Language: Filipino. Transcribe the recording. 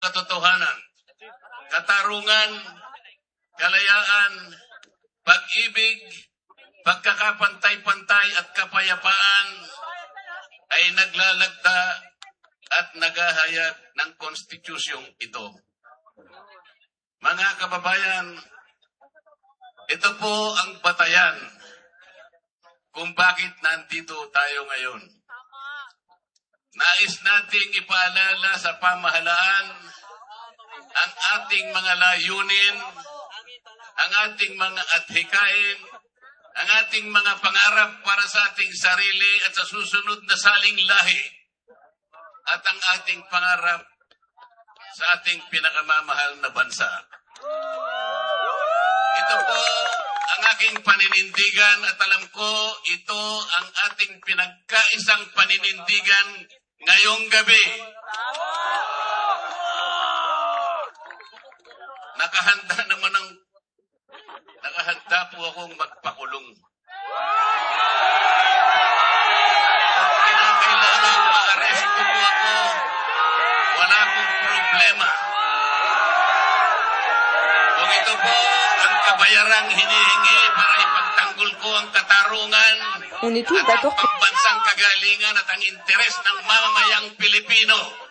katotohanan, katarungan, kalayaan, pag-ibig, pagkakapantay-pantay at kapayapaan ay naglalagda at naghahayag ng konstitusyong ito. Mga kababayan, ito po ang batayan kung bakit nandito tayo ngayon. Nais nating ipaalala sa pamahalaan ang ating mga layunin, ang ating mga adhikain, ang ating mga pangarap para sa ating sarili at sa susunod na saling lahi, at ang ating pangarap sa ating pinakamamahal na bansa. Ito po ang aking paninindigan at alam ko ito ang ating pinagkaisang paninindigan ngayong gabi. Nakahanda po akong magpakulong. Kung kinakailangan ma-aresto po ako, wala akong problema. Kung ito po ang kabayarang hinihingi para ipagtanggol ko ang katarungan, On est tous d'accord que pambansang kagalingan at ang interes ng mamamayang Pilipino,